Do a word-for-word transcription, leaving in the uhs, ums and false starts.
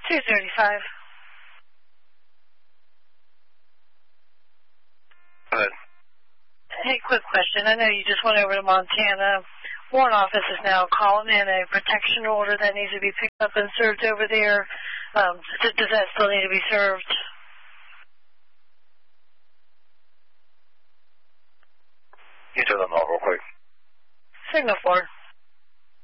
two thirty-five. Go ahead. Hey, quick question. I know you just went over to Montana. Warrant Office is now calling in a protection order that needs to be picked up and served over there. Um, does, does that still need to be served? Can you turn them off real quick? Signal four.